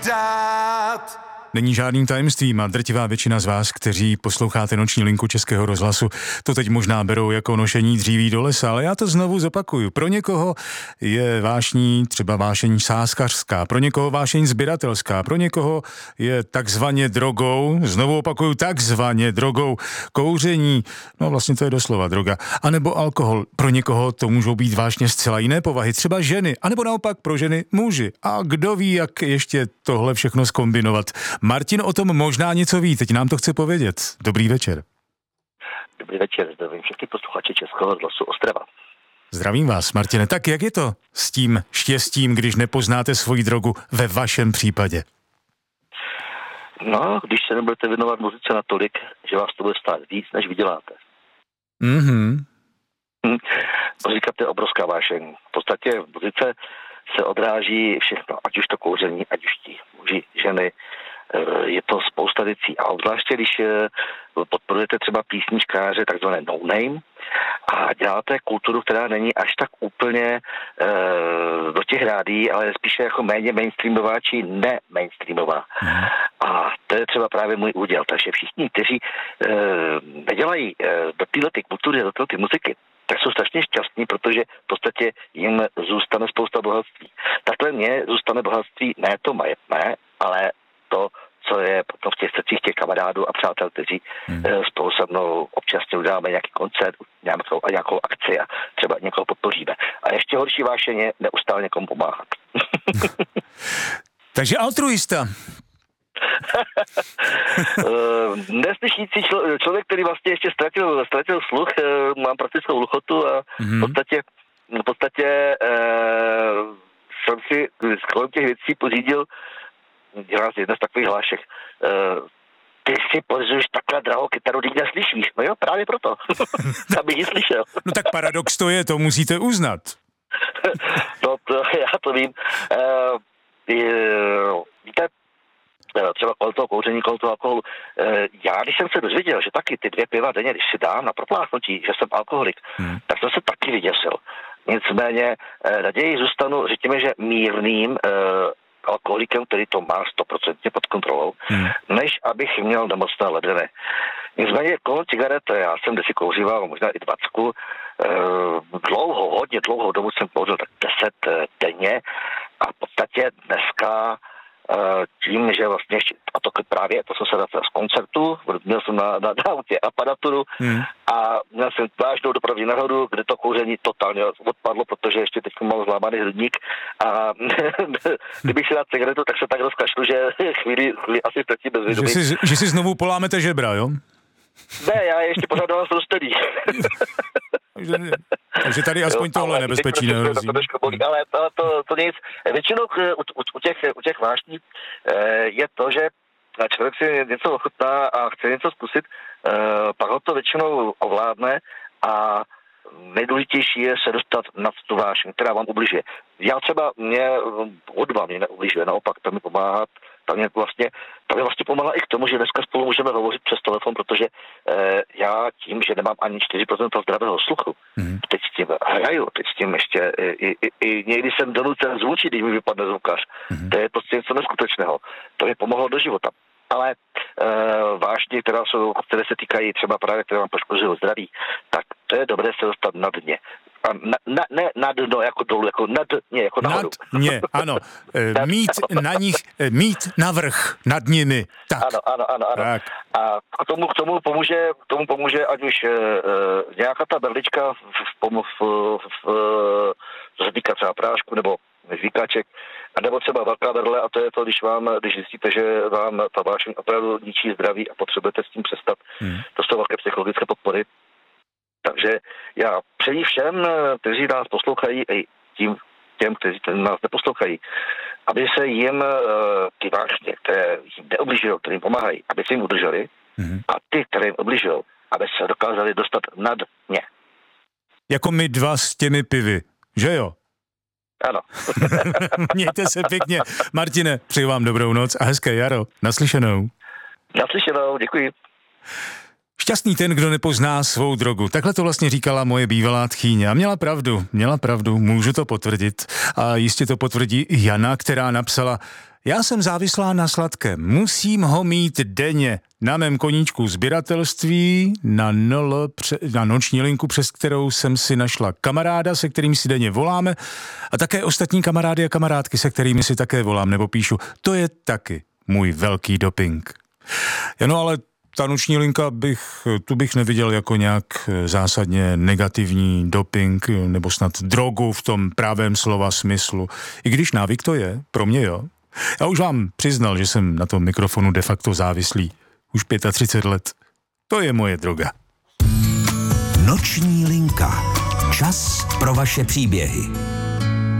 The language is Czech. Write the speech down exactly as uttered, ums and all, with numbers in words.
dát. Není žádným tajemstvím a drtivá většina z vás, kteří posloucháte noční linku Českého rozhlasu, to teď možná berou jako nošení dříví do lesa, ale já to znovu zopakuju. Pro někoho je vášní třeba vášeň sázkařská, pro někoho vášeň sběratelská, pro někoho je takzvaně drogou, znovu opakuju, takzvaně drogou, kouření, no vlastně to je doslova droga, anebo alkohol. Pro někoho to můžou být vášně zcela jiné povahy, třeba ženy, anebo naopak pro ženy muži. A kdo ví, jak ještě tohle všechno zkombinovat. Martin o tom možná něco ví, teď nám to chce povědět. Dobrý večer. Dobrý večer, zdravím všechny posluchače Českého rozhlasu Ostrava. Zdravím vás, Martine. Tak jak je to s tím štěstím, když nepoznáte svoji drogu ve vašem případě? No, když se nebudete věnovat muzice natolik, že vás to bude stát víc, než vyděláte. Mhm. Hm. Říkat, to je obrovská vášeň. V podstatě v muzice se odráží všechno, ať už to kouření, ať už ti muži, ženy, je to spousta věcí a obzvláště, když podporujete třeba písničkáře, takzvané no-name a děláte kulturu, která není až tak úplně e, do těch rádií, ale spíše jako méně mainstreamová či ne mainstreamová. Mm. A to je třeba právě můj úděl. Takže všichni, kteří e, nedělají e, do této kultury, do této muziky, tak jsou strašně šťastní, protože v podstatě jim zůstane spousta bohatství. Takhle mně zůstane bohatství ne to majetné, ale to, co je potom v těch srdcích těch kamarádů a přátel, kteří hmm. spolu se mnou občas uděláme nějaký koncert, nějakou, a nějakou akci a třeba někoho podpoříme. A ještě horší vášeň je neustále někomu pomáhat. Takže altruista. Neslyšící člo, člověk, který vlastně ještě ztratil, ztratil sluch, mám praktickou hluchotu a hmm. v podstatě, v podstatě uh, jsem si kolem těch věcí pořídil dělá jedna z takových hlášek. Uh, ty si pořizuješ takhle drahou kytaru, když neslyšíš. No jo, právě proto. Aby ji slyšel. No tak paradox to je, to musíte uznat. No to, já to vím. Uh, uh, víte, třeba kolem toho kouření, kolem toho alkoholu. Uh, já, když jsem se dozvěděl, že taky ty dvě piva denně, když si dám na propláchnutí, že jsem alkoholik, hmm. tak jsem se taky vyděsil. Nicméně uh, raději zůstanu, řekněme, že mírným uh, alkoholikem, který to má stoprocentně pod kontrolou, hmm. než abych měl nemocné ledviny. Nicméně kolem cigaret, já jsem desi kouříval, možná i dvacku, dlouho, hodně dlouhou dobu jsem kouřil tak deset denně a v podstatě dneska tím, že vlastně ještě, a to právě, to jsem se dostal z koncertu, měl jsem na, na, na autě aparaturu hmm. a měl jsem vážnou dopravní nehodu, kde to kouření totálně odpadlo, protože ještě teď mám zlámaný hrudník a kdybych si dal cigaretu, tak se tak rozkašlu, že chvíli, chvíli asi ztratí bezvědomí. Že si, že si znovu polámete žebra, jo? Ne, já ještě pořád dávám rozstedí. takže, takže tady aspoň jo, tohle nebezpečí nehrozí. Ale to, to, to nic. Většinou u, u, u, těch, u těch vášní je to, že člověk si něco ochutná a chce něco zkusit, pak ho to většinou ovládne a nejdůležitější je se dostat nad tu vášeň, která vám ubližuje. Já třeba mě hudba mě neubližuje, naopak to mi pomáhá. Ta mě vlastně, ta mě vlastně pomáhá i k tomu, že dneska spolu můžeme hovořit přes telefon, protože eh, já tím, že nemám ani čtyři procenta zdravého sluchu, mm. teď s tím hraju, teď s tím ještě i, i, i někdy jsem donucen zvučit, když mi vypadne zvukař. Mm. To je prostě něco neskutečného. To mi pomohlo do života. Ale e, vážně, která jsou, které se týkají třeba právě, které vám poškozují zdraví, tak to je dobré se dostat na dně. A na, na, ne na dno jako dolů, jako na dně, jako nahoru. Nad dně, ano. E, mít na nich, e, mít navrch nad nimi. Tak. Ano, ano, ano. ano. Tak. A k tomu, k tomu pomůže, k tomu pomůže ať už e, e, nějaká ta berlička v, v, v, v, v, co se týká třeba prášku nebo žvíkaček, a nebo třeba velká berle, a to je to, když vám, když zjistíte, že vám ta vášeň opravdu ničí zdraví a potřebujete s tím přestat. Hmm. To jsou velké psychologické podpory. Takže já přeji všem, kteří nás poslouchají, i tím těm, kteří nás neposlouchají, aby se jim ty vášně, které jim neubližují, které jim pomáhají, aby se jim udrželi, hmm. a ty, které jim ubližují, aby se dokázali dostat nad ně. Jako my dva s těmi pivy, že jo? Ano. Mějte se pěkně. Martine, přeji vám dobrou noc a hezké jaro. Naslyšenou. Naslyšenou, děkuji. Šťastný ten, kdo nepozná svou drogu. Takhle to vlastně říkala moje bývalá tchýně. A měla pravdu, měla pravdu, můžu to potvrdit. A jistě to potvrdí i Jana, která napsala: Já jsem závislá na sladkém. Musím ho mít denně. Na mém koníčku sběratelství, na, nol, na noční linku, přes kterou jsem si našla kamaráda, se kterým si denně voláme, a také ostatní kamarády a kamarádky, se kterými si také volám nebo píšu. To je taky můj velký doping. Ja, no ale ta noční linka bych, tu bych neviděl jako nějak zásadně negativní doping nebo snad drogu v tom pravém slova smyslu. I když návyk to je, pro mě jo. Já už vám přiznal, že jsem na tom mikrofonu de facto závislý. Už třicet pět let. To je moje droga. Noční linka. Čas pro vaše příběhy.